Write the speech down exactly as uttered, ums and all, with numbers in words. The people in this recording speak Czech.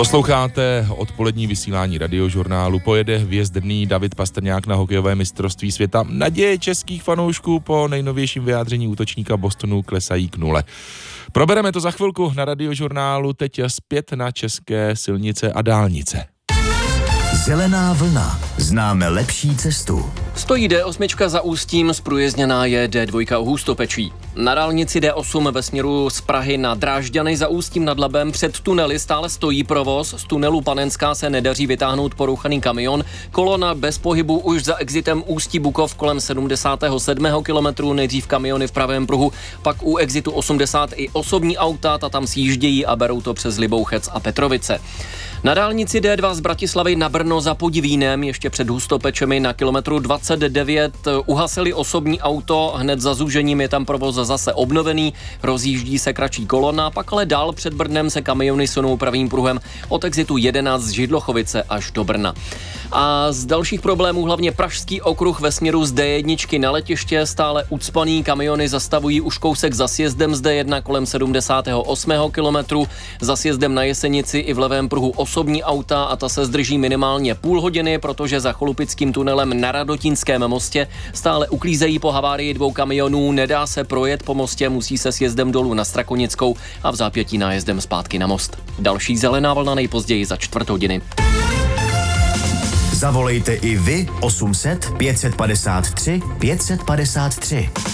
Posloucháte odpolední vysílání Radiožurnálu. Pojede hvězdný David Pastrňák na hokejové mistrovství světa. Naděje českých fanoušků po nejnovějším vyjádření útočníka Bostonu klesají k nule. Probereme to za chvilku na Radiožurnálu, teď zpět na české silnice a dálnice. Zelená vlna. Známe lepší cestu. Stojí D osm za Ústím, zprůjezdněná je D dva u Hustopečí. Na dálnici D osm ve směru z Prahy na Drážďany za Ústím nad Labem před tunely stále stojí provoz. Z tunelu Panenská se nedaří vytáhnout porouchaný kamion. Kolona bez pohybu už za exitem Ústí Bukov kolem sedmdesátého sedmého kilometru, nejdřív kamiony v pravém pruhu, pak u exitu osmdesát i osobní auta, ta tam sjíždějí a berou to přes Libouchec a Petrovice. Na dálnici D dva z Bratislavy na Brno za Podivínem ještě před Hustopečemi na kilometru dvacet devět uhasili osobní auto, hned za zúžením je tam provoz zase obnovený, rozjíždí se kratší kolona, pak ale dál před Brnem se kamiony sunou pravým pruhem od exitu jedenáct z Židlochovice až do Brna. A z dalších problémů hlavně Pražský okruh ve směru z D jedna na letiště stále ucpaný, kamiony zastavují už kousek za sjezdem z D jedna kolem sedmdesátého osmého kilometru, za sjezdem na Jesenici i v levém pruhu osobní auta a ta se zdrží minimálně půl hodiny, protože za Cholupickým tunelem na Radotínském mostě stále uklízejí po havárii dvou kamionů, nedá se projet po mostě, musí se sjezdem dolů na Strakonickou a v zápětí nájezdem zpátky na most. Další zelená vlna nejpozději za čtvrt hodiny. Zavolejte i vy osm set pět set padesát tři pět set padesát tři.